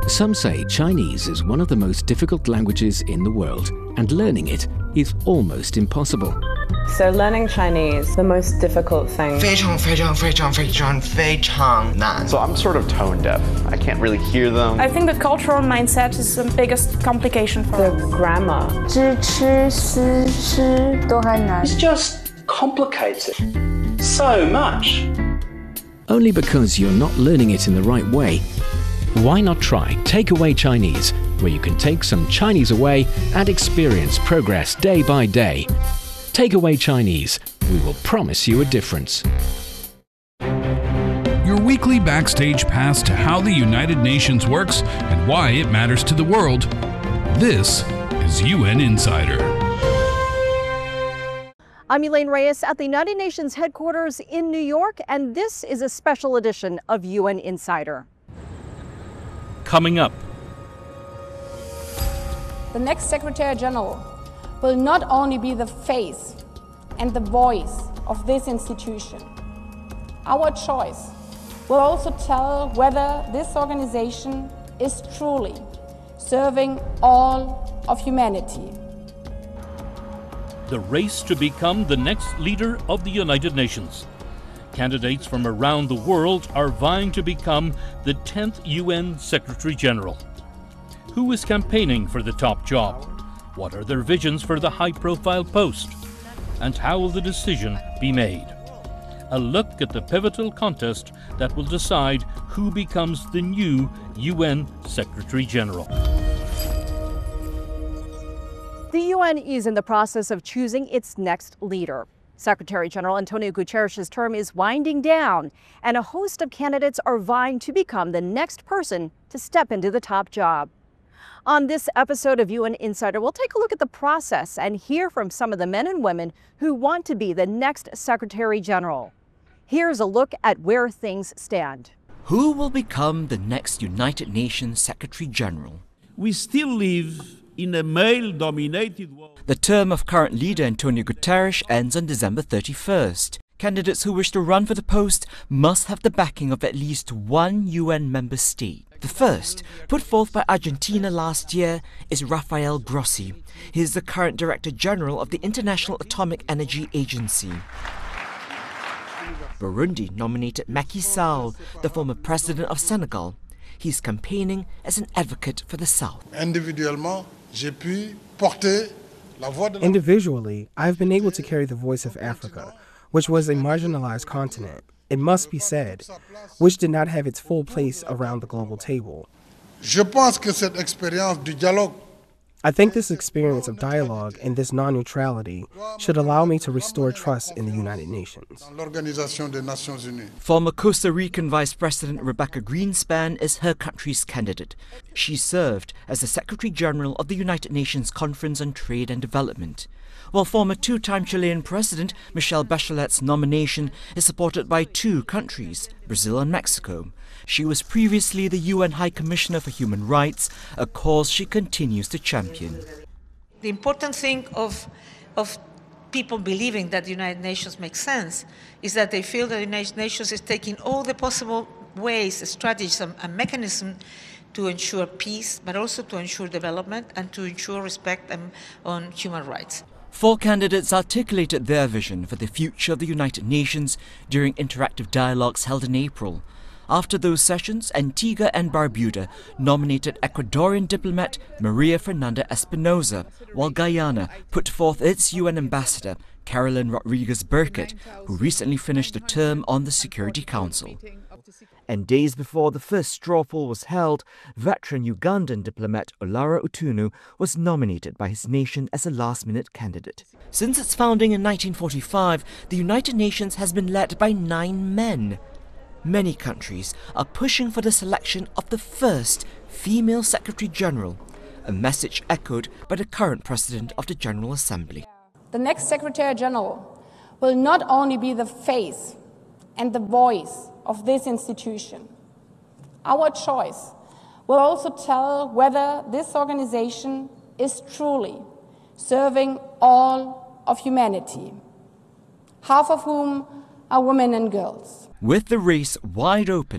Some say Chinese is one of the most difficult languages in the world, and learning it is almost impossible. So learning Chinese, the most difficult thing. 非常非常非常非常非常难. So I'm sort of tone deaf. I can't really hear them. I think the cultural mindset is the biggest complication for the grammar. 知吃思吃都很难. It's just complicated so much. Only because you're not learning it in the right way. Why not try Takeaway Chinese, where you can take some Chinese away and experience progress day by day. Takeaway Chinese, we will promise you a difference. Your weekly backstage pass to how the United Nations works and why it matters to the world. This is UN Insider. I'm Elaine Reyes at the United Nations headquarters in New York, and this is a special edition of UN Insider. Coming up. The next Secretary General will not only be the face and the voice of this institution. Our choice will also tell whether this organization is truly serving all of humanity. The race to become the next leader of the United Nations. Candidates from around the world are vying to become the 10th UN Secretary General. Who is campaigning for the top job? What are their visions for the high-profile post? And how will the decision be made? A look at the pivotal contest that will decide who becomes the new UN Secretary General. The UN is in the process of choosing its next leader. Secretary General Antonio Guterres' term is winding down, and a host of candidates are vying to become the next person to step into the top job. On this episode of UN Insider, we'll take a look at the process and hear from some of the men and women who want to be the next Secretary General. Here's a look at where things stand. Who will become the next United Nations Secretary General? We still live in a male-dominated world. The term of current leader Antonio Guterres ends on December 31st. Candidates who wish to run for the post must have the backing of at least one UN member state. The first, put forth by Argentina last year, is Rafael Grossi. He is the current Director General of the International Atomic Energy Agency. Burundi nominated Macky Sall, the former president of Senegal. He's campaigning as an advocate for the South. Individually, I've been able to carry the voice of Africa, which was a marginalized continent, it must be said, which did not have its full place around the global table. I think this experience of dialogue and this non-neutrality should allow me to restore trust in the United Nations. Former Costa Rican Vice President Rebecca Greenspan is her country's candidate. She served as the Secretary General of the United Nations Conference on Trade and Development, while former two-time Chilean President Michelle Bachelet's nomination is supported by two countries, Brazil and Mexico. She was previously the UN High Commissioner for Human Rights, a cause she continues to champion. The important thing of people believing that the United Nations makes sense is that they feel that the United Nations is taking all the possible ways, strategies, and mechanisms to ensure peace, but also to ensure development and to ensure respect on human rights. 4 candidates articulated their vision for the future of the United Nations during interactive dialogues held in April. After those sessions, Antigua and Barbuda nominated Ecuadorian diplomat Maria Fernanda Espinosa, while Guyana put forth its UN ambassador, Carolyn Rodriguez-Burkett, who recently finished a term on the Security Council. And days before the first strawpoll was held, veteran Ugandan diplomat Olara Otunu was nominated by his nation as a last-minute candidate. Since its founding in 1945, the United Nations has been led by 9 men. Many countries are pushing for the selection of the first female Secretary General, a message echoed by the current President of the General Assembly. The next Secretary General will not only be the face and the voice of this institution. Our choice will also tell whether this organization is truly serving all of humanity, half of whom are women and girls. With the race wide open,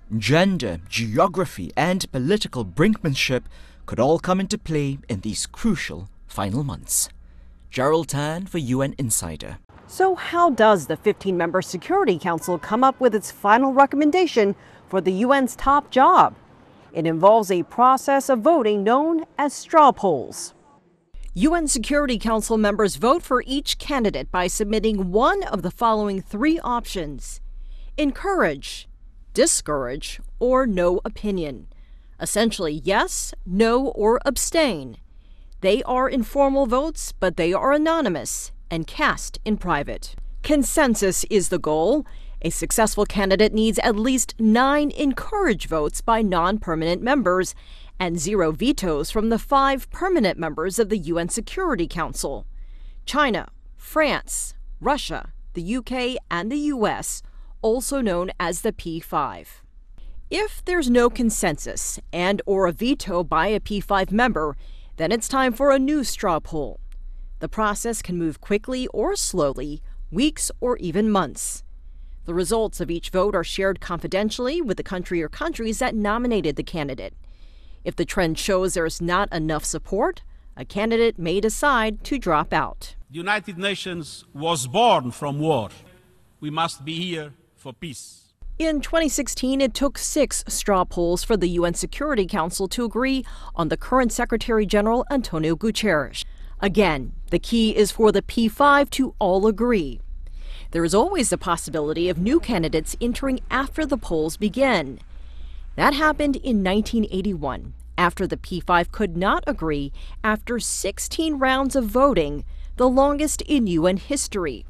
Gender, geography, and political brinkmanship could all come into play in these crucial final months. Gerald Tan for UN Insider. So how does the 15-member Security Council come up with its final recommendation for the UN's top job? It involves a process of voting known as straw polls. UN Security Council members vote for each candidate by submitting one of the following three options: encourage, discourage, or no opinion. Essentially, yes, no, or abstain. They are informal votes, but they are anonymous and cast in private. Consensus is the goal. A successful candidate needs at least 9 encourage votes by non-permanent members and 0 vetoes from the 5 permanent members of the UN Security Council. China, France, Russia, the UK, and the US, also known as the P5. If there's no consensus and/or a veto by a P5 member, then it's time for a new straw poll. The process can move quickly or slowly, weeks or even months. The results of each vote are shared confidentially with the country or countries that nominated the candidate. If the trend shows there's not enough support, a candidate may decide to drop out. The United Nations was born from war. We must be here for peace. In 2016, it took 6 straw polls for the UN Security Council to agree on the current Secretary General, Antonio Guterres. Again, the key is for the P5 to all agree. There is always the possibility of new candidates entering after the polls begin. That happened in 1981, after the P5 could not agree after 16 rounds of voting, the longest in UN history.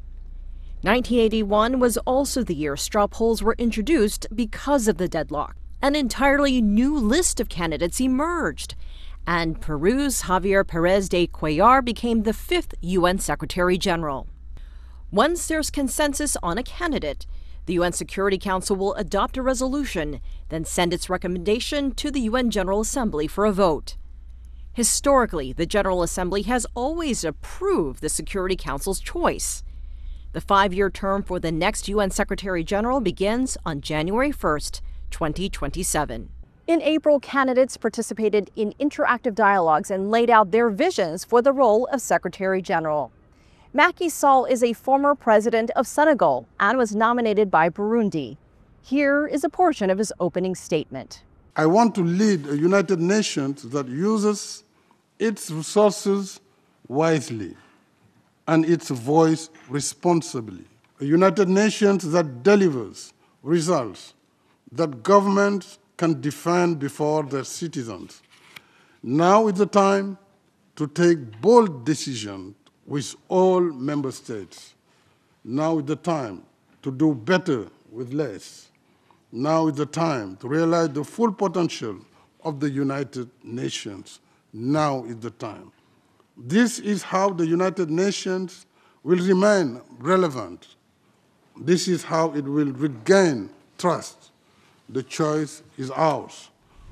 1981 was also the year straw polls were introduced because of the deadlock. An entirely new list of candidates emerged, and Peru's Javier Pérez de Cuellar became the 5th UN Secretary General. Once there's consensus on a candidate, the UN Security Council will adopt a resolution, then send its recommendation to the UN General Assembly for a vote. Historically, the General Assembly has always approved the Security Council's choice. The 5-year term for the next UN Secretary General begins on January 1st, 2027. In April, candidates participated in interactive dialogues and laid out their visions for the role of Secretary General. Macky Sall is a former president of Senegal and was nominated by Burundi. Here is a portion of his opening statement. I want to lead a United Nations that uses its resources wisely and its voice responsibly. A United Nations that delivers results that governments can defend before their citizens. Now is the time to take bold decisions with all member states. Now is the time to do better with less. Now is the time to realize the full potential of the United Nations. Now is the time. This is how the United Nations will remain relevant. This is how it will regain trust. The choice is ours.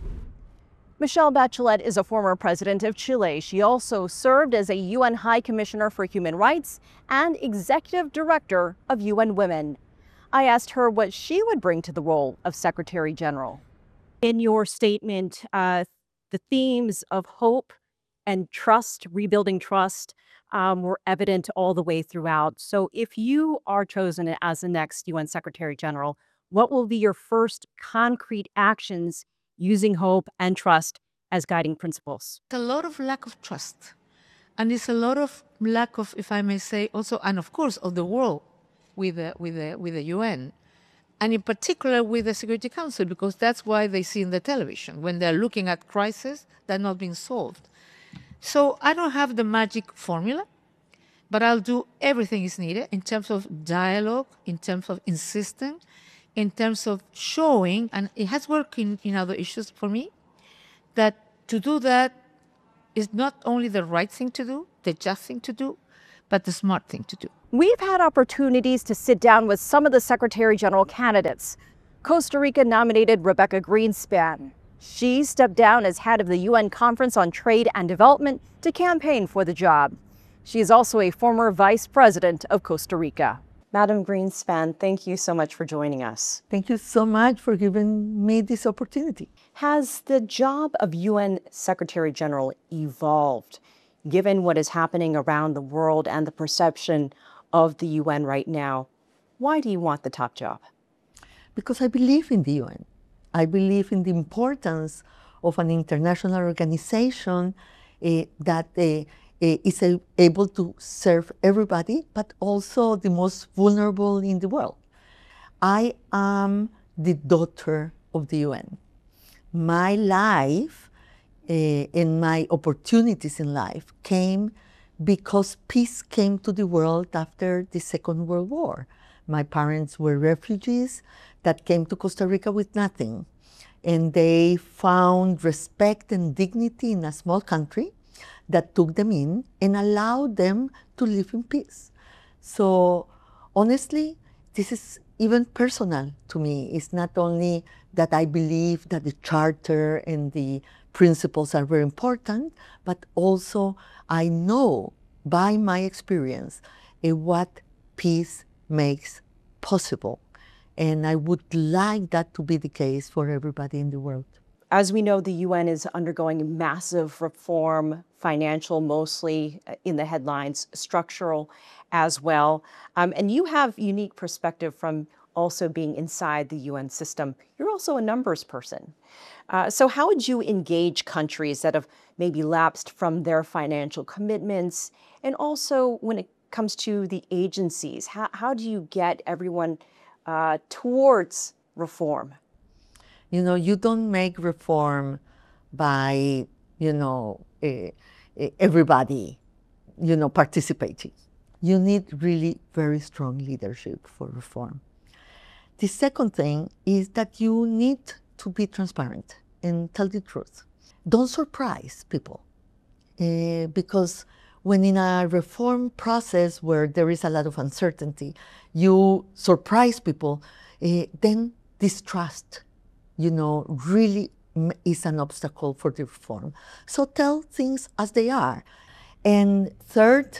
Michelle Bachelet is a former president of Chile. She also served as a UN High Commissioner for Human Rights and Executive Director of UN Women. I asked her what she would bring to the role of Secretary General. In your statement, the themes of hope and trust, rebuilding trust, were evident all the way throughout. So if you are chosen as the next UN Secretary General, what will be your first concrete actions using hope and trust as guiding principles? A lot of lack of trust. And it's a lot of lack of, if I may say, also, and of course, of the world with the UN. And in particular with the Security Council, because that's why they see in the television, when they're looking at crises that are not being solved. So I don't have the magic formula, but I'll do everything is needed in terms of dialogue, in terms of insisting, in terms of showing, and it has worked in other issues for me, that to do that is not only the right thing to do, the just thing to do, but the smart thing to do. We've had opportunities to sit down with some of the Secretary General candidates. Costa Rica nominated Rebecca Greenspan. She stepped down as head of the UN Conference on Trade and Development to campaign for the job. She is also a former vice president of Costa Rica. Madam Greenspan, thank you so much for joining us. Thank you so much for giving me this opportunity. Has the job of UN Secretary General evolved, given what is happening around the world and the perception of the UN right now? Why do you want the top job? Because I believe in the UN. I believe in the importance of an international organization that is able to serve everybody, but also the most vulnerable in the world. I am the daughter of the UN. My life and my opportunities in life came because peace came to the world after the Second World War. My parents were refugees that came to Costa Rica with nothing. And they found respect and dignity in a small country that took them in and allowed them to live in peace. So honestly, this is even personal to me. It's not only that I believe that the charter and the principles are very important, but also I know by my experience what peace makes possible. And I would like that to be the case for everybody in the world. As we know, the UN is undergoing massive reform, financial mostly in the headlines, structural as well. And you have unique perspective from also being inside the UN system. You're also a numbers person. So how would you engage countries that have maybe lapsed from their financial commitments? And also when it comes to the agencies, how do you get everyone towards reform? You know, you don't make reform by, everybody, participating. You need really very strong leadership for reform. The second thing is that you need to be transparent and tell the truth. Don't surprise people, because when in a reform process where there is a lot of uncertainty, you surprise people, then distrust, really is an obstacle for the reform. So tell things as they are. And third,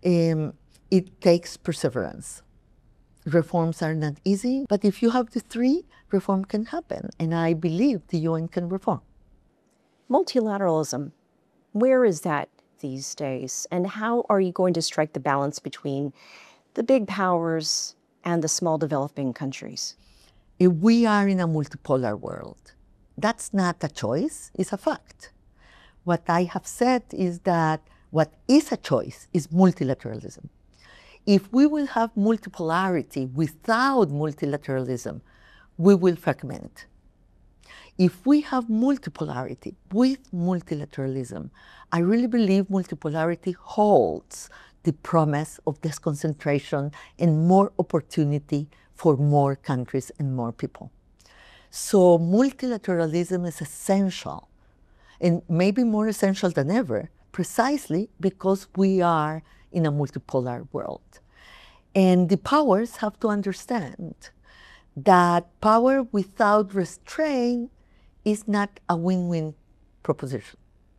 it takes perseverance. Reforms are not easy, but if you have the three, reform can happen. And I believe the UN can reform. Multilateralism, where is that these days? And how are you going to strike the balance between the big powers and the small developing countries? If we are in a multipolar world, that's not a choice, it's a fact. What I have said is that what is a choice is multilateralism. If we will have multipolarity without multilateralism, we will fragment. If we have multipolarity with multilateralism, I really believe multipolarity holds the promise of disconcentration and more opportunity for more countries and more people. So multilateralism is essential, and maybe more essential than ever, precisely because we are in a multipolar world. And the powers have to understand that power without restraint is not a win-win proposition.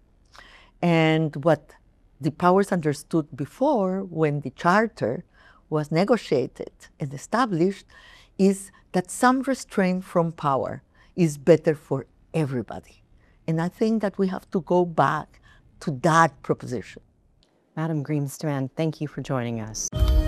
And what the powers understood before, when the charter was negotiated and established, is that some restraint from power is better for everybody. And I think that we have to go back to that proposition. Madam Greenspan, thank you for joining us.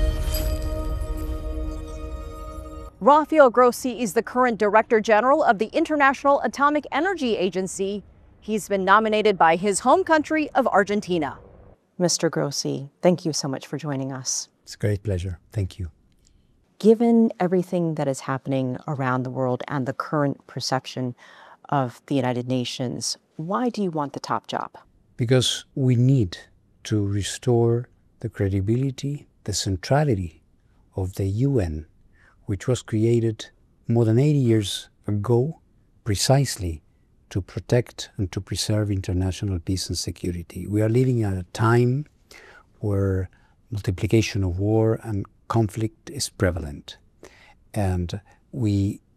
Rafael Grossi is the current Director General of the International Atomic Energy Agency. He's been nominated by his home country of Argentina. Mr. Grossi, thank you so much for joining us. It's a great pleasure. Thank you. Given everything that is happening around the world and the current perception of the United Nations, why do you want the top job? Because we need to restore the credibility, the centrality of the UN, which was created more than 80 years ago precisely to protect and to preserve international peace and security. We are living at a time where multiplication of war and conflict is prevalent. And we